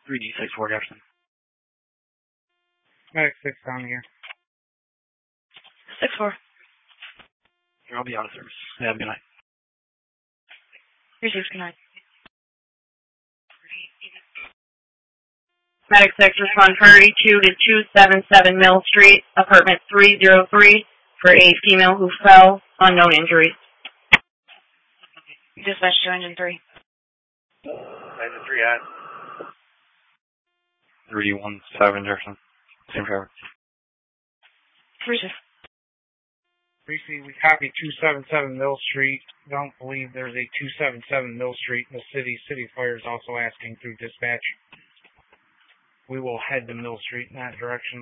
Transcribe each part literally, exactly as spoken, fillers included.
three D six four Jefferson. Medic six down here. six four. Here, I'll be out of service. Have a good night. Received, good night. Medic six, respond priority two to two seventy-seven Mill Street, apartment three oh three, for a female who fell, unknown injuries. Dispatch to engine three. Engine three on. three one seven Jefferson. Same driver. Three six. Briefly, we copy two seventy-seven Mill Street. Don't believe there's a two seventy-seven Mill Street in the city. City Fire is also asking through dispatch. We will head to Mill Street in that direction.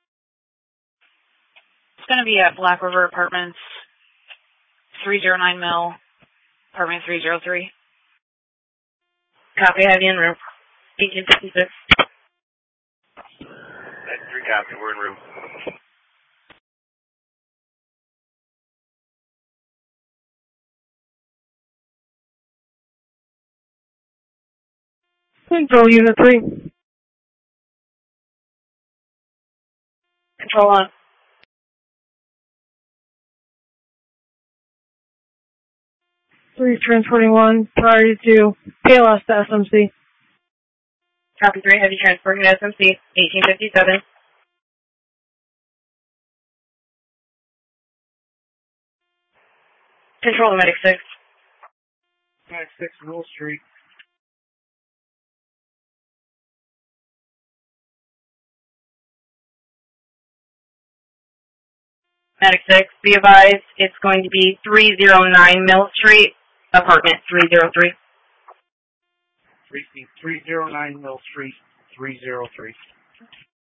It's going to be at Black River Apartments, three oh nine Mill, apartment three oh three. Copy, heavy en route. eighteen fifty-six. Engine three copy, we're en route. Control Unit three. Control on. three transporting one, priority to P L S to S M C. Copy three, heavy transporting to S M C, eighteen fifty-seven. Control to Medic six. Medic six Mill Street. Medic six, be advised, it's going to be three oh nine Mill Street, apartment three oh three. three oh nine Mill Street, three oh three.